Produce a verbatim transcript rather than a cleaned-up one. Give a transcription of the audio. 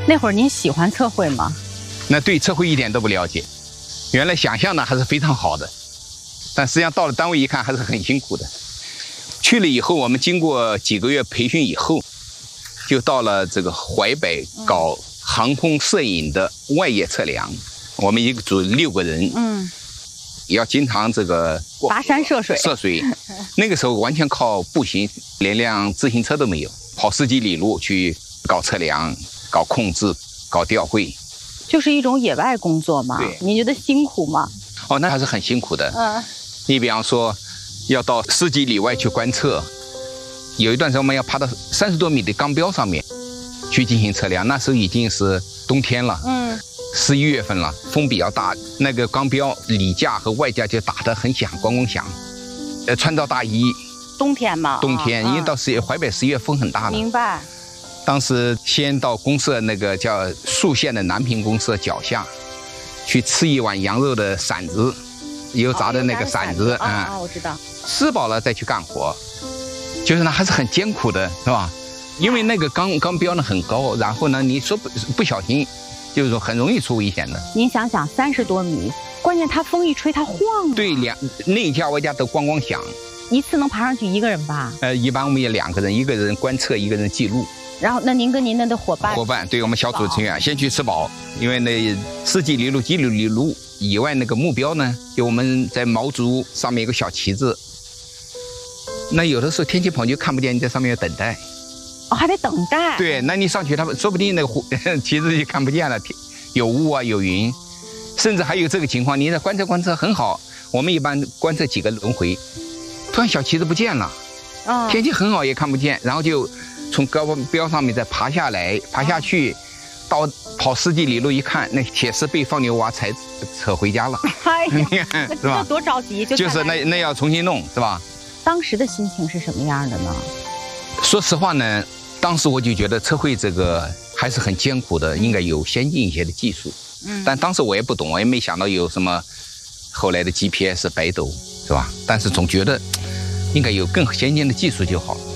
那会儿您喜欢测绘吗？ 那对测绘一点都不了解，原来想象呢还是非常好的，但实际上到了单位一看还是很辛苦的。去了以后，我们经过几个月培训以后，就到了这个淮北搞航空摄影的外业测量。我们一个组六个人，嗯，要经常这个跋山涉水， 涉水。那个时候完全靠步行，连辆自行车都没有，跑十几里路去搞测量、搞控制、搞调绘。 就是一种野外工作嘛。 对， 你觉得辛苦吗？ 哦，那还是很辛苦的。 嗯， 你比方说，要到十几里外去观测，有一段时间我们要爬到三十多米的钢标上面去进行测量。那时候已经是冬天了，嗯，十一月份了，风比较大，那个钢标里架和外架就打得很响，咣咣响。呃，穿着大衣。 冬天嘛。 冬天，因为到十月淮北十一月风很大的。 明白。 当时先到公社那个叫宿县的南平公社脚下，去吃一碗羊肉的馓子，油炸的那个馓子啊、哦哦，我知道。 吃饱了再去干活，就是呢还是很艰苦的，是吧？因为那个钢钢标呢很高，然后呢你说不不小心，就是说很容易出危险的。 您想想，三十多米，关键它风一吹它晃啊。 对，两内架外架都咣咣响。 一次能爬上去一个人吧？ 呃，一般我们也两个人，一个人观测，一个人记录。 然后，那您跟您的伙伴？ 伙伴，对我们小组成员先去吃饱，因为那十几里路、几里路以外那个目标呢，就我们在毛竹上面有个小旗子。那有的时候天气不好就看不见，你在上面要等待。 哦，还得等待。 对，那你上去，他们说不定那个旗子就看不见了，有雾啊，有云，甚至还有这个情况，你在观测观测很好，我们一般观测几个轮回，突然小旗子不见了，哦，天气很好也看不见，然后就从高标上面再爬下来，爬下去，到跑十几里路一看，那铁丝被放牛娃才扯回家了。 哎呀，是吧？多着急，就就是那那要重新弄，是吧？ 当时的心情是什么样的呢？ 说实话呢，当时我就觉得测绘这个还是很艰苦的，应该有先进一些的技术。嗯，但当时我也不懂，我也没想到有什么后来的 G P S、北斗，是吧？但是总觉得应该有更先进的技术就好了。